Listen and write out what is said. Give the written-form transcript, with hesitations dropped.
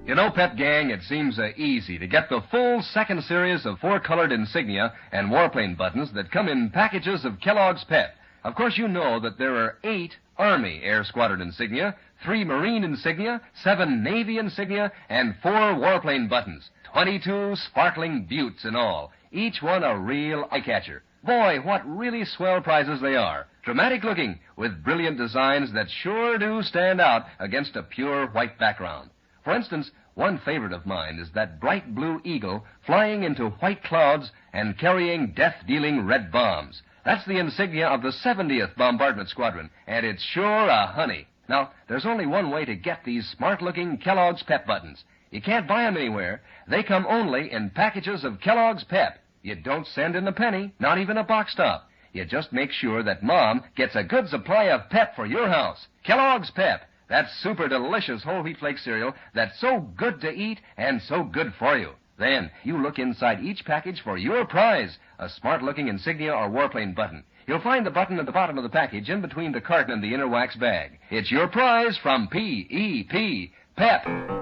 You know, Pep Gang, it seems easy to get the full second series of 4-colored insignia and warplane buttons that come in packages of Kellogg's Pep. Of course, you know that there are 8 Army Air Squadron insignia, 3 Marine insignia, 7 Navy insignia, and 4 warplane buttons. 22 sparkling buttes in all, each one a real eye-catcher. Boy, what really swell prizes they are. Dramatic looking, with brilliant designs that sure do stand out against a pure white background. For instance, one favorite of mine is that bright blue eagle flying into white clouds and carrying death-dealing red bombs. That's the insignia of the 70th Bombardment Squadron, and it's sure a honey. Now, there's only one way to get these smart-looking Kellogg's Pep buttons. You can't buy them anywhere. They come only in packages of Kellogg's Pep. You don't send in a penny, not even a box top. You just make sure that Mom gets a good supply of Pep for your house. Kellogg's Pep. That super delicious whole wheat flake cereal that's so good to eat and so good for you. Then you look inside each package for your prize, a smart-looking insignia or warplane button. You'll find the button at the bottom of the package in between the carton and the inner wax bag. It's your prize from P.E.P. Pep.